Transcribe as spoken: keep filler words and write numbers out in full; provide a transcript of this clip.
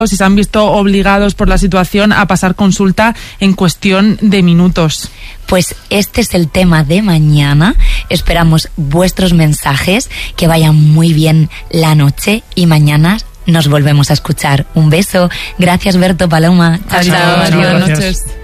y se han visto obligados por la situación a pasar consulta en cuestión de minutos. Pues este es el tema de mañana. Esperamos vuestros mensajes, que vayan muy bien la noche y mañana nos volvemos a escuchar. Un beso. Gracias, Berto, Paloma. Chao, chao. Buenas noches.